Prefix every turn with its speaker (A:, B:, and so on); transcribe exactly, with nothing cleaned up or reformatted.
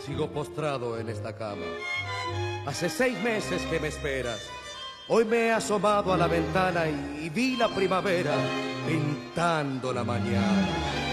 A: Sigo postrado en esta cama. Hace seis meses que me esperas. Hoy me he asomado a la ventana y, y vi la primavera pintando la mañana.